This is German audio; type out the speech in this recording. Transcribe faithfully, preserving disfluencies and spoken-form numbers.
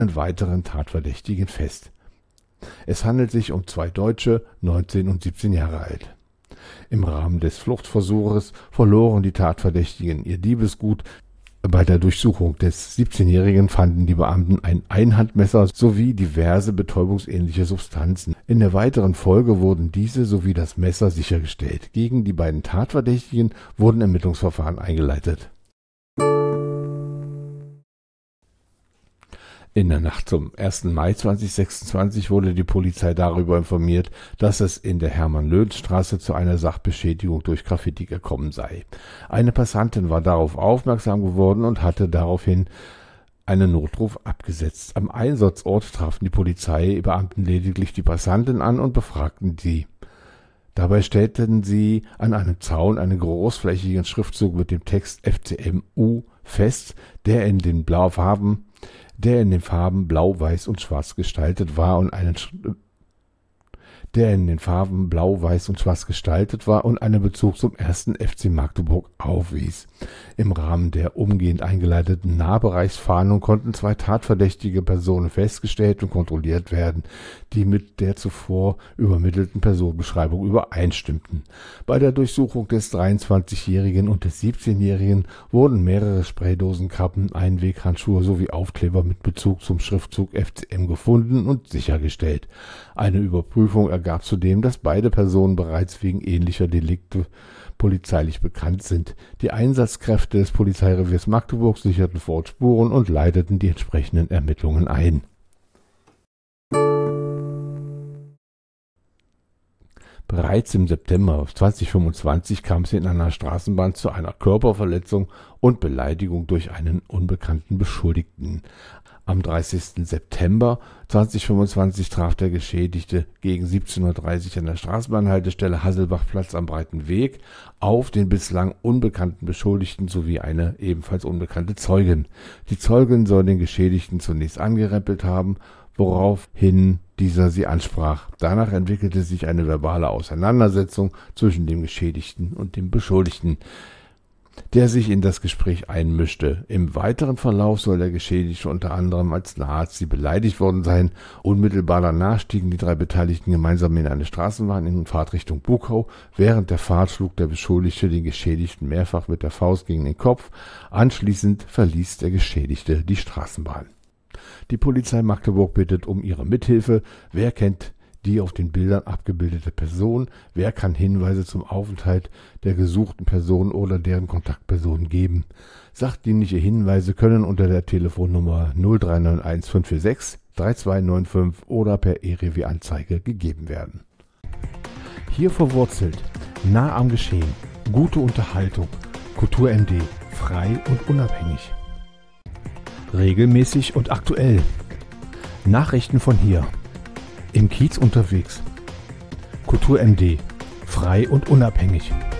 weiteren Tatverdächtigen fest. Es handelt sich um zwei Deutsche, neunzehn und siebzehn Jahre alt. Im Rahmen des Fluchtversuches verloren die Tatverdächtigen ihr Diebesgut. Bei der Durchsuchung des siebzehnjährigen fanden die Beamten ein Einhandmesser sowie diverse betäubungsähnliche Substanzen. In der weiteren Folge wurden diese sowie das Messer sichergestellt. Gegen die beiden Tatverdächtigen wurden Ermittlungsverfahren eingeleitet. In der Nacht zum ersten Mai zweitausendsechsundzwanzig wurde die Polizei darüber informiert, dass es in der Hermann-Löhns-Straße zu einer Sachbeschädigung durch Graffiti gekommen sei. Eine Passantin war darauf aufmerksam geworden und hatte daraufhin einen Notruf abgesetzt. Am Einsatzort trafen die Polizeibeamten lediglich die Passantin an und befragten sie. Dabei stellten sie an einem Zaun einen großflächigen Schriftzug mit dem Text F C M U fest, der in den Blaufarben der in den Farben Blau, Weiß und Schwarz gestaltet war und einen der in den Farben Blau, Weiß und Schwarz gestaltet war und einen Bezug zum ersten F C Magdeburg aufwies. Im Rahmen der umgehend eingeleiteten Nahbereichsfahndung konnten zwei tatverdächtige Personen festgestellt und kontrolliert werden, die mit der zuvor übermittelten Personenbeschreibung übereinstimmten. Bei der Durchsuchung des dreiundzwanzigjährigen und des siebzehnjährigen wurden mehrere Spraydosenkappen, Einweghandschuhe sowie Aufkleber mit Bezug zum Schriftzug F C M gefunden und sichergestellt. Eine Überprüfung ergab zudem, dass beide Personen bereits wegen ähnlicher Delikte polizeilich bekannt sind. Die Einsatzkräfte des Polizeireviers Magdeburg sicherten vor Ort Spuren und leiteten die entsprechenden Ermittlungen ein. Bereits im September zweitausendfünfundzwanzig kam es in einer Straßenbahn zu einer Körperverletzung und Beleidigung durch einen unbekannten Beschuldigten. Am dreißigsten September zweitausendfünfundzwanzig traf der Geschädigte gegen siebzehn Uhr dreißig an der Straßenbahnhaltestelle Hasselbachplatz am Breiten Weg auf den bislang unbekannten Beschuldigten sowie eine ebenfalls unbekannte Zeugin. Die Zeugin soll den Geschädigten zunächst angerempelt haben, woraufhin dieser sie ansprach. Danach entwickelte sich eine verbale Auseinandersetzung zwischen dem Geschädigten und dem Beschuldigten, der sich in das Gespräch einmischte. Im weiteren Verlauf soll der Geschädigte unter anderem als Nazi beleidigt worden sein. Unmittelbar danach stiegen die drei Beteiligten gemeinsam in eine Straßenbahn in Fahrtrichtung Buchau. Während der Fahrt schlug der Beschuldigte den Geschädigten mehrfach mit der Faust gegen den Kopf. Anschließend verließ der Geschädigte die Straßenbahn. Die Polizei Magdeburg bittet um ihre Mithilfe. Wer kennt die auf den Bildern abgebildete Person? Wer kann Hinweise zum Aufenthalt der gesuchten Person oder deren Kontaktpersonen geben? Sachdienliche Hinweise können unter der Telefonnummer null drei neun eins fünf vier sechs drei zwei neun fünf oder per E-Revier-Anzeige gegeben werden. Hier verwurzelt, nah am Geschehen, gute Unterhaltung, Kultur M D, frei und unabhängig. Regelmäßig und aktuell. Nachrichten von hier. Im Kiez unterwegs. Kultur M D. Frei und unabhängig.